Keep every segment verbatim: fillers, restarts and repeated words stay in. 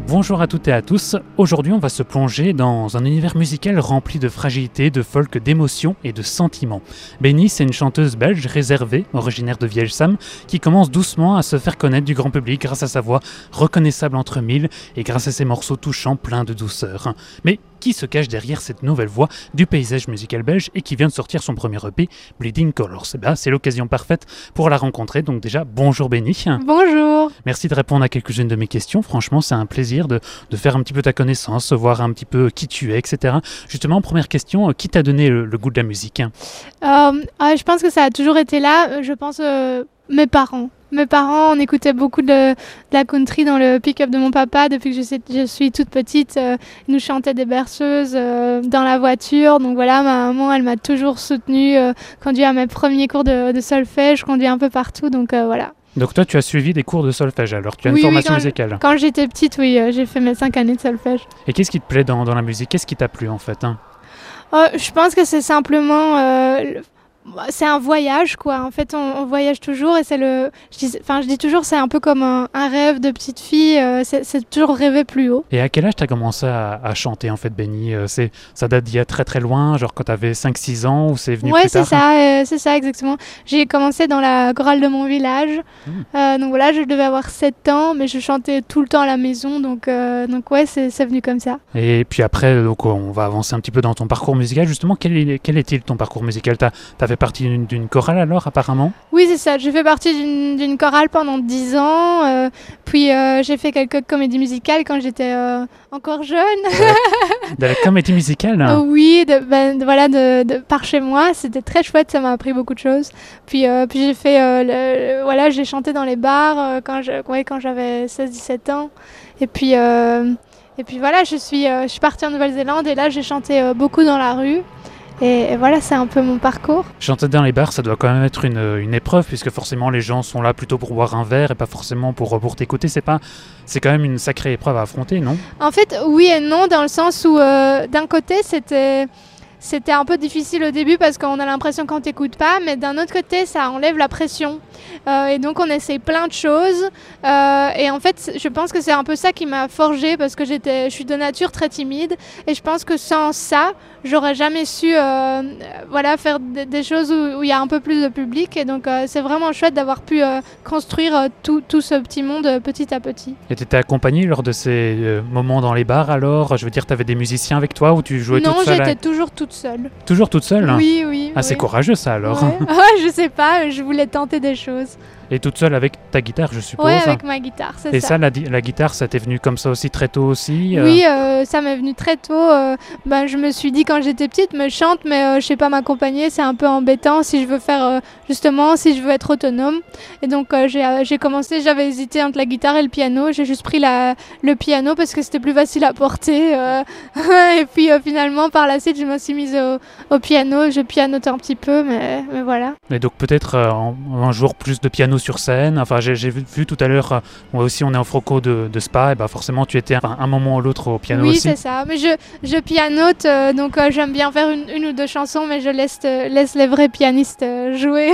Bonjour à toutes et à tous, aujourd'hui on va se plonger dans un univers musical rempli de fragilité, de folk, d'émotions et de sentiments. Benny, c'est une chanteuse belge réservée, originaire de Vielle-Sam, qui commence doucement à se faire connaître du grand public grâce à sa voix reconnaissable entre mille et grâce à ses morceaux touchants pleins de douceur. Mais qui se cache derrière cette nouvelle voix du paysage musical belge et qui vient de sortir son premier E P, Bleeding Colors? Eh ben, c'est l'occasion parfaite pour la rencontrer, donc déjà bonjour Benny. Bonjour. Merci de répondre à quelques-unes de mes questions, franchement c'est un plaisir de, de faire un petit peu ta connaissance, voir un petit peu qui tu es, et cetera. Justement, première question, qui t'a donné le, le goût de la musique? euh, euh, Je pense que ça a toujours été là, je pense euh, mes parents. Mes parents, on écoutait beaucoup de, de la country dans le pick-up de mon papa depuis que je, sais, je suis toute petite. Euh, ils nous chantaient des berceuses euh, dans la voiture. Donc voilà, ma maman, elle m'a toujours soutenue, euh, conduit à mes premiers cours de, de solfège, je conduis un peu partout, donc euh, voilà. Donc toi, tu as suivi des cours de solfège, alors tu as oui, une formation oui, quand musicale. Je, quand j'étais petite, oui, euh, j'ai fait mes cinq années de solfège. Et qu'est-ce qui te plaît dans, dans la musique? Qu'est-ce qui t'a plu en fait, hein? euh, Je pense que c'est simplement... Euh, le... C'est un voyage, quoi. En fait, on, on voyage toujours et c'est le... Je dis, enfin, je dis toujours, c'est un peu comme un, un rêve de petite fille. Euh, c'est, c'est toujours rêver plus haut. Et à quel âge t'as commencé à, à chanter, en fait, Benny? euh, c'est, Ça date d'il y a très très loin, genre quand t'avais cinq six ans, ou c'est venu ouais, plus tard? Ouais, c'est ça, euh, c'est ça, exactement. J'ai commencé dans la chorale de mon village. Mmh. Euh, donc voilà, je devais avoir sept ans, mais je chantais tout le temps à la maison. Donc, euh, donc ouais, c'est, c'est venu comme ça. Et puis après, donc, on va avancer un petit peu dans ton parcours musical. Justement, quel, est, quel est-il ton parcours musical? T'as, t'as fait partie d'une, d'une chorale alors, apparemment? Oui, c'est ça. J'ai fait partie d'une, d'une chorale pendant dix ans. Euh, puis euh, j'ai fait quelques comédies musicales quand j'étais euh, encore jeune. De la comédie musicale? euh, Oui, de, ben, de, voilà, de, de, par chez moi. C'était très chouette, ça m'a appris beaucoup de choses. Puis, euh, puis j'ai fait, euh, le, le, voilà, j'ai chanté dans les bars euh, quand, je, ouais, quand j'avais seize dix-sept ans. Et puis, euh, et puis voilà, je suis, euh, je suis partie en Nouvelle-Zélande et là j'ai chanté euh, beaucoup dans la rue. Et, et voilà, c'est un peu mon parcours. Chanter dans les bars, ça doit quand même être une, une épreuve, puisque forcément les gens sont là plutôt pour boire un verre et pas forcément pour, pour t'écouter. C'est, pas, c'est quand même une sacrée épreuve à affronter, non? En fait, oui et non, dans le sens où euh, d'un côté, c'était... C'était un peu difficile au début parce qu'on a l'impression qu'on t'écoute pas, mais d'un autre côté, ça enlève la pression. Euh, et donc, on essaye plein de choses. Euh, et en fait, je pense que c'est un peu ça qui m'a forgée parce que j'étais, je suis de nature très timide. Et je pense que sans ça, j'aurais jamais su euh, voilà, faire des, des choses où, où il y a un peu plus de public. Et donc, euh, c'est vraiment chouette d'avoir pu euh, construire euh, tout, tout ce petit monde euh, petit à petit. Et tu étais accompagnée lors de ces euh, moments dans les bars alors? Je veux dire, tu avais des musiciens avec toi ou tu jouais non, toute seule? Non, j'étais à... toujours toute seule. Toujours toute seule? Oui, oui. Ah, oui. c'est courageux ça alors. Ouais. Ah, je sais pas, je voulais tenter des choses. Et toute seule avec ta guitare, je suppose? Oui, avec ma guitare, c'est Et ça. Et ça, la, la guitare, ça t'est venu comme ça aussi très tôt aussi? euh... Oui, euh, ça m'est venu très tôt. Euh, ben, je me suis dit quand j'étais petite, me chante, mais euh, je sais pas m'accompagner, c'est un peu embêtant si je veux faire, euh, justement, si je veux être autonome. Et donc, euh, j'ai, euh, j'ai commencé, j'avais hésité entre la guitare et le piano. J'ai juste pris la, le piano parce que c'était plus facile à porter. Euh, et puis, euh, finalement, par la suite, je me suis mise au, au piano. Je pianotais un petit peu, mais, mais voilà. Et donc, peut-être euh, un jour plus de piano sur scène. Enfin, j'ai, j'ai vu, vu tout à l'heure, euh, moi aussi, on est en Froco de, de Spa, et bah forcément, tu étais enfin, un moment ou l'autre au piano oui, aussi. Oui, c'est ça. Mais je, je pianote, euh, donc euh, j'aime bien faire une, une ou deux chansons, mais je laisse, euh, laisse les vrais pianistes euh, jouer.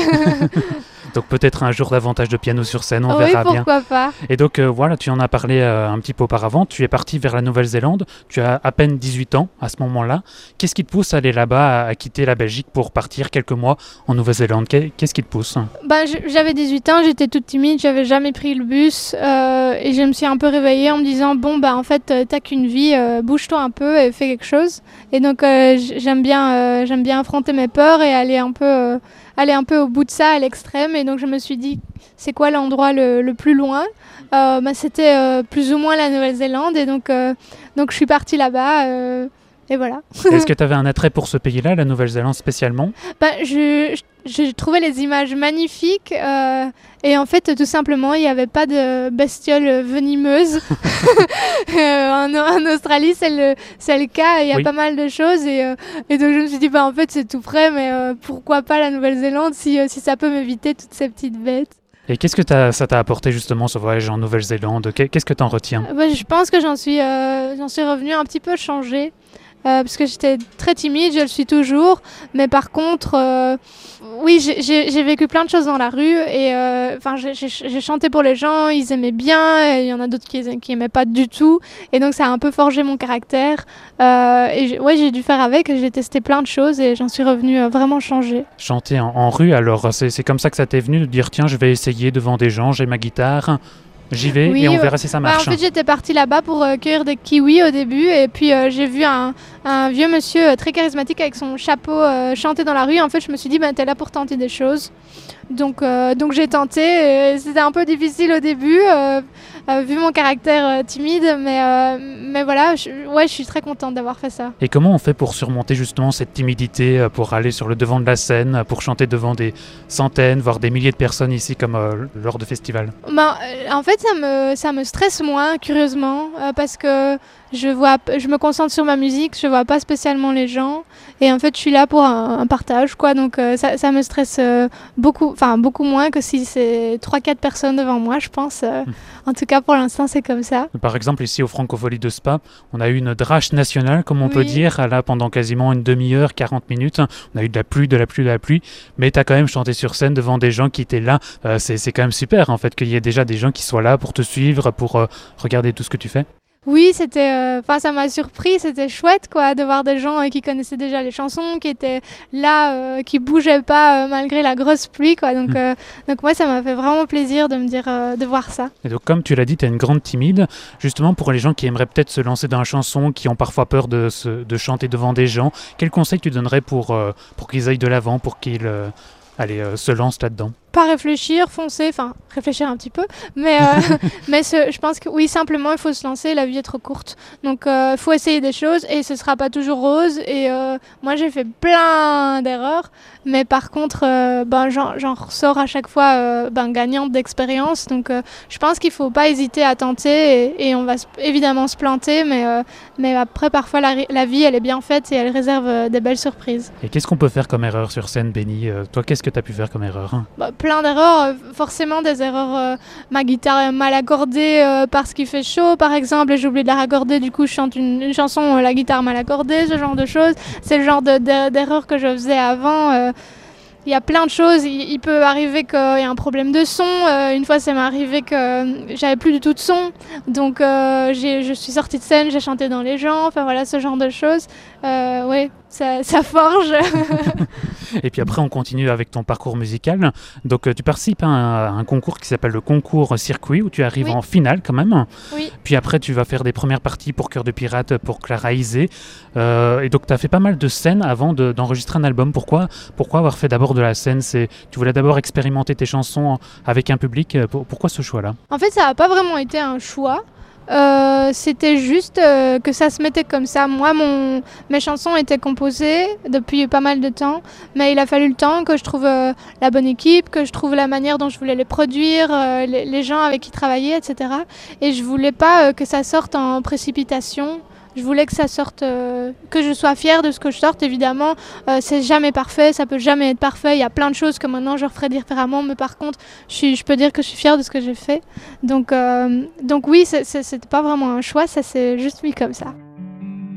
Donc peut-être un jour davantage de piano sur scène, on oui, verra bien. Oui, pourquoi pas. Et donc euh, voilà, tu en as parlé euh, un petit peu auparavant, tu es parti vers la Nouvelle-Zélande, tu as à peine dix-huit ans à ce moment-là. Qu'est-ce qui te pousse à aller là-bas, à, à quitter la Belgique pour partir quelques mois en Nouvelle-Zélande? Qu'est-ce qui te pousse? Ben, j'avais dix-huit ans, j'étais toute timide, j'avais jamais pris le bus euh, et je me suis un peu réveillée en me disant bon bah en fait t'as qu'une vie, euh, bouge-toi un peu et fais quelque chose. Et donc euh, j'aime bien, euh, j'aime bien affronter mes peurs et aller un peu... Euh, aller un peu au bout de ça, à l'extrême. Et donc, je me suis dit, c'est quoi l'endroit le, le plus loin? euh, bah, C'était euh, plus ou moins la Nouvelle-Zélande. Et donc, euh, donc je suis partie là-bas. Euh, et voilà. Est-ce que tu avais un attrait pour ce pays-là, la Nouvelle-Zélande spécialement? bah, je, je, je trouvais les images magnifiques. Euh, et en fait, tout simplement, il n'y avait pas de bestioles venimeuses. euh, en, en Australie, c'est le, c'est le cas. Il y a oui. pas mal de choses. Et, euh, et donc, je me suis dit, bah, en fait, c'est tout près. Mais euh, pourquoi pas la Nouvelle-Zélande si, euh, si ça peut m'éviter toutes ces petites bêtes? Et qu'est-ce que t'as, ça t'a apporté justement ce voyage en Nouvelle-Zélande? Qu'est-ce que tu en retiens? bah, Je pense que j'en suis, euh, j'en suis revenue un petit peu changée. parce que j'étais très timide, je le suis toujours. Mais par contre, euh, oui, j'ai, j'ai, j'ai vécu plein de choses dans la rue et euh, enfin, j'ai, j'ai, j'ai chanté pour les gens, ils aimaient bien, et il y en a d'autres qui, qui aimaient pas du tout. Et donc ça a un peu forgé mon caractère. Euh, et j'ai, ouais, j'ai dû faire avec, j'ai testé plein de choses et j'en suis revenue euh, vraiment changée. Chanter en, en rue, alors c'est, c'est comme ça que ça t'est venu de dire tiens, je vais essayer devant des gens, j'ai ma guitare. J'y vais oui, et on verra si ça marche. Bah, en fait, j'étais partie là-bas pour euh, cueillir des kiwis au début et puis euh, j'ai vu un, un vieux monsieur euh, très charismatique avec son chapeau euh, chanter dans la rue. En fait, je me suis dit, bah, t'es là pour tenter des choses. Donc, euh, donc j'ai tenté. Et c'était un peu difficile au début, euh, euh, vu mon caractère euh, timide, mais, euh, mais voilà, je, ouais, je suis très contente d'avoir fait ça. Et comment on fait pour surmonter justement cette timidité, pour aller sur le devant de la scène, pour chanter devant des centaines, voire des milliers de personnes ici, comme euh, lors de festivals? Ben, en fait, ça me, ça me stresse moins, curieusement, euh, parce que je, vois, je me concentre sur ma musique, je vois pas spécialement les gens, et en fait, je suis là pour un, un partage, quoi, donc euh, ça, ça me stresse euh, beaucoup, enfin beaucoup moins que si c'est trois quatre personnes devant moi, je pense. Euh, mmh. En tout cas, pour l'instant, c'est comme ça. Par exemple, ici au Francophonie de Spa, on a eu une drache nationale, comme on oui. peut dire, là, pendant quasiment une demi-heure, quarante minutes. On a eu de la pluie, de la pluie, de la pluie, mais tu as quand même chanté sur scène devant des gens qui étaient là. Euh, c'est, c'est quand même super, en fait, qu'il y ait déjà des gens qui soient là pour te suivre, pour euh, regarder tout ce que tu fais. Oui, c'était, enfin, euh, ça m'a surpris, c'était chouette, quoi, de voir des gens euh, qui connaissaient déjà les chansons, qui étaient là, euh, qui bougeaient pas euh, malgré la grosse pluie, quoi. Donc, mmh. euh, donc moi, ça m'a fait vraiment plaisir de me dire, euh, de voir ça. Et donc, comme tu l'as dit, tu es une grande timide. Justement, pour les gens qui aimeraient peut-être se lancer dans la chanson, qui ont parfois peur de, se, de chanter devant des gens, quel conseil tu donnerais pour, euh, pour qu'ils aillent de l'avant, pour qu'ils euh, allez, euh, se lancent là-dedans? Pas réfléchir, foncer, enfin réfléchir un petit peu, mais, euh, mais ce, je pense que oui, simplement il faut se lancer, la vie est trop courte. Donc il euh, faut essayer des choses et ce sera pas toujours rose. Et euh, moi j'ai fait plein d'erreurs, mais par contre euh, ben, j'en, j'en ressors à chaque fois euh, ben, gagnante d'expérience. Donc euh, je pense qu'il faut pas hésiter à tenter et, et on va s- évidemment se planter, mais, euh, mais après parfois la, la vie elle est bien faite et elle réserve euh, des belles surprises. Et qu'est-ce qu'on peut faire comme erreur sur scène, Benny? euh, Toi, qu'est-ce que tu as pu faire comme erreur? bah, Plein d'erreurs, forcément des erreurs, euh, ma guitare est mal accordée euh, parce qu'il fait chaud par exemple et j'ai oublié de la raccorder, du coup je chante une, une chanson, euh, la guitare mal accordée, ce genre de choses. C'est le genre de, de, d'erreurs que je faisais avant. Euh, il y a plein de choses, il, il peut arriver qu'il y ait un problème de son, euh, une fois ça m'est arrivé que euh, j'avais plus du tout de son, donc euh, j'ai, je suis sortie de scène, j'ai chanté dans les gens, enfin voilà, ce genre de choses. Euh, oui, ça, ça forge. Et puis après, on continue avec ton parcours musical. Donc, euh, tu participes à un, à un concours qui s'appelle le concours circuit, où tu arrives oui. en finale quand même. Oui. Puis après, tu vas faire des premières parties pour Cœur de Pirate, pour Clara Isé. Euh, et donc, tu as fait pas mal de scènes avant de, d'enregistrer un album. Pourquoi, pourquoi avoir fait d'abord de la scène? C'est, tu voulais d'abord expérimenter tes chansons avec un public. Pourquoi ce choix-là? En fait, ça n'a pas vraiment été un choix. Euh, c'était juste euh, que ça se mettait comme ça. Moi, mon, mes chansons étaient composées depuis pas mal de temps, mais il a fallu le temps que je trouve euh, la bonne équipe, que je trouve la manière dont je voulais les produire, euh, les, les gens avec qui travailler, et cetera. Et je voulais pas euh, que ça sorte en précipitation. Je voulais que ça sorte, euh, que je sois fière de ce que je sorte. Évidemment, euh, c'est jamais parfait, ça peut jamais être parfait. Il y a plein de choses que maintenant je referais différemment, mais par contre, je, suis, je peux dire que je suis fière de ce que j'ai fait. Donc, euh, donc oui, c'est, c'est, c'était pas vraiment un choix, ça s'est juste mis comme ça.